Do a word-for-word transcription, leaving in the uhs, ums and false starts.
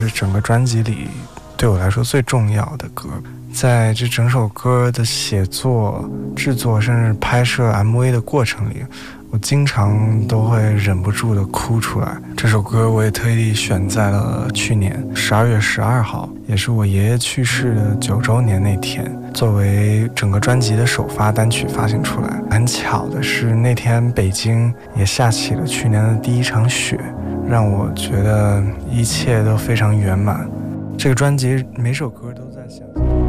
是整个专辑里对我来说最重要的歌。在这整首歌的写作、制作甚至拍摄 M V 的过程里，我经常都会忍不住的哭出来。这首歌我也特意选在了去年十二月十二号，也是我爷爷去世的九周年那天，作为整个专辑的首发单曲发行出来。很巧的是，那天北京也下起了去年的第一场雪，让我觉得一切都非常圆满。这个专辑每首歌都在想